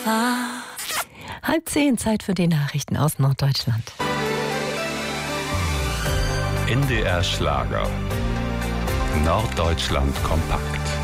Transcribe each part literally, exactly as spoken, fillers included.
Halb zehn, Zeit für die Nachrichten aus Norddeutschland. N D R Schlager. Norddeutschland kompakt.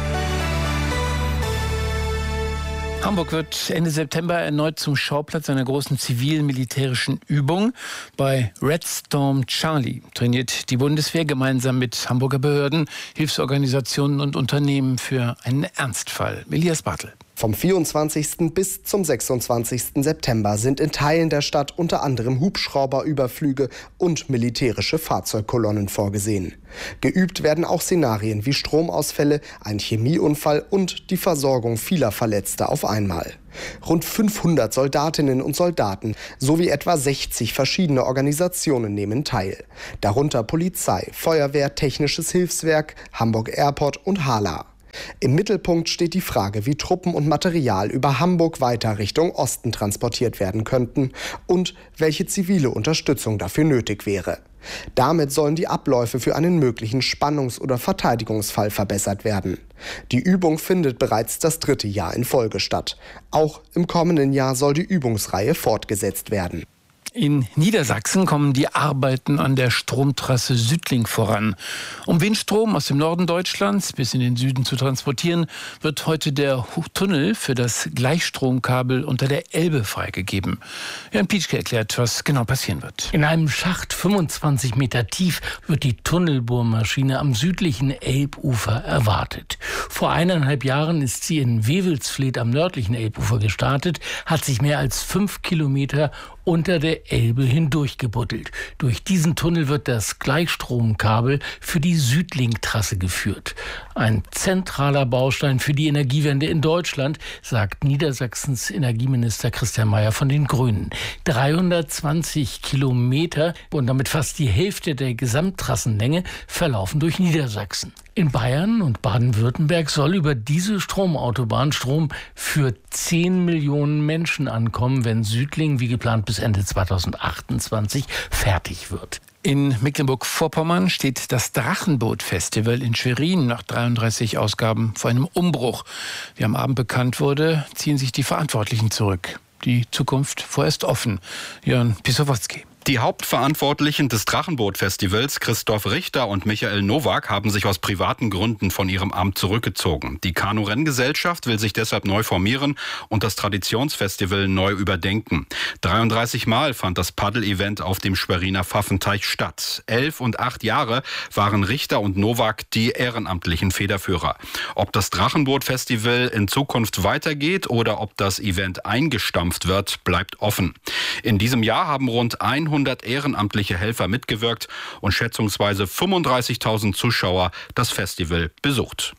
Hamburg wird Ende September erneut zum Schauplatz einer großen zivil-militärischen Übung. Bei Red Storm Charlie trainiert die Bundeswehr gemeinsam mit Hamburger Behörden, Hilfsorganisationen und Unternehmen für einen Ernstfall. Elias Bartel. Vom vierundzwanzigsten bis zum sechsundzwanzigsten September sind in Teilen der Stadt unter anderem Hubschrauberüberflüge und militärische Fahrzeugkolonnen vorgesehen. Geübt werden auch Szenarien wie Stromausfälle, ein Chemieunfall und die Versorgung vieler Verletzter auf einmal. Rund fünfhundert Soldatinnen und Soldaten sowie etwa sechzig verschiedene Organisationen nehmen teil. Darunter Polizei, Feuerwehr, Technisches Hilfswerk, Hamburg Airport und Hala. Im Mittelpunkt steht die Frage, wie Truppen und Material über Hamburg weiter Richtung Osten transportiert werden könnten und welche zivile Unterstützung dafür nötig wäre. Damit sollen die Abläufe für einen möglichen Spannungs- oder Verteidigungsfall verbessert werden. Die Übung findet bereits das dritte Jahr in Folge statt. Auch im kommenden Jahr soll die Übungsreihe fortgesetzt werden. In Niedersachsen kommen die Arbeiten an der Stromtrasse Südlink voran. Um Windstrom aus dem Norden Deutschlands bis in den Süden zu transportieren, wird heute der Tunnel für das Gleichstromkabel unter der Elbe freigegeben. Jan Pietschke erklärt, was genau passieren wird. In einem Schacht fünfundzwanzig Meter tief wird die Tunnelbohrmaschine am südlichen Elbufer erwartet. Vor eineinhalb Jahren ist sie in Wewelsfleth am nördlichen Elbufer gestartet, hat sich mehr als fünf Kilometer unter der Elbe hindurch gebuddelt. Durch diesen Tunnel wird das Gleichstromkabel für die Südlink-Trasse geführt. Ein zentraler Baustein für die Energiewende in Deutschland, sagt Niedersachsens Energieminister Christian Mayer von den Grünen. dreihundertzwanzig Kilometer und damit fast die Hälfte der Gesamttrassenlänge verlaufen durch Niedersachsen. In Bayern und Baden-Württemberg soll über diese Stromautobahn Strom für zehn Millionen Menschen ankommen, wenn Südlink wie geplant bis Ende zweitausendachtundzwanzig fertig wird. In Mecklenburg-Vorpommern steht das Drachenboot-Festival in Schwerin nach dreiunddreißig Ausgaben vor einem Umbruch. Wie am Abend bekannt wurde, ziehen sich die Verantwortlichen zurück. Die Zukunft vorerst offen. Jörn Pisowotski. Die Hauptverantwortlichen des Drachenboot-Festivals, Christoph Richter und Michael Nowak, haben sich aus privaten Gründen von ihrem Amt zurückgezogen. Die Kanu-Renngesellschaft will sich deshalb neu formieren und das Traditionsfestival neu überdenken. dreiunddreißig Mal fand das Paddel-Event auf dem Schweriner Pfaffenteich statt. Elf und acht Jahre waren Richter und Nowak die ehrenamtlichen Federführer. Ob das Drachenboot-Festival in Zukunft weitergeht oder ob das Event eingestampft wird, bleibt offen. In diesem Jahr haben rund hundert ehrenamtliche Helfer mitgewirkt und schätzungsweise fünfunddreißigtausend Zuschauer das Festival besucht.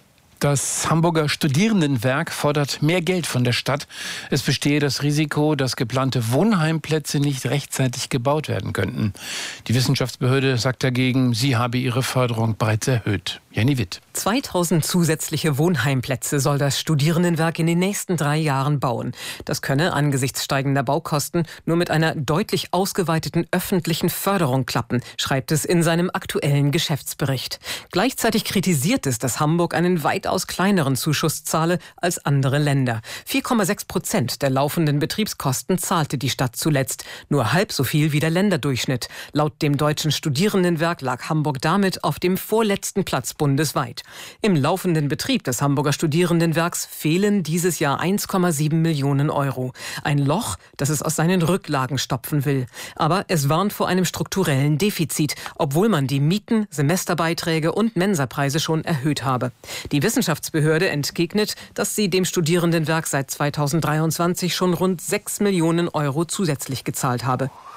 Das Hamburger Studierendenwerk fordert mehr Geld von der Stadt. Es bestehe das Risiko, dass geplante Wohnheimplätze nicht rechtzeitig gebaut werden könnten. Die Wissenschaftsbehörde sagt dagegen, sie habe ihre Förderung bereits erhöht. Jenny Witt. zweitausend zusätzliche Wohnheimplätze soll das Studierendenwerk in den nächsten drei Jahren bauen. Das könne angesichts steigender Baukosten nur mit einer deutlich ausgeweiteten öffentlichen Förderung klappen, schreibt es in seinem aktuellen Geschäftsbericht. Gleichzeitig kritisiert es, dass Hamburg einen weitaus kleineren Zuschuss zahle als andere Länder. vier Komma sechs Prozent der laufenden Betriebskosten zahlte die Stadt zuletzt, nur halb so viel wie der Länderdurchschnitt. Laut dem Deutschen Studierendenwerk lag Hamburg damit auf dem vorletzten Platz bundesweit. Im laufenden Betrieb des Hamburger Studierendenwerks fehlen dieses Jahr eins Komma sieben Millionen Euro. Ein Loch, das es aus seinen Rücklagen stopfen will. Aber es warnt vor einem strukturellen Defizit, obwohl man die Mieten, Semesterbeiträge und Mensapreise schon erhöht habe. Die Wissenschaftsbehörde entgegnet, dass sie dem Studierendenwerk seit zweitausenddreiundzwanzig schon rund sechs Millionen Euro zusätzlich gezahlt habe.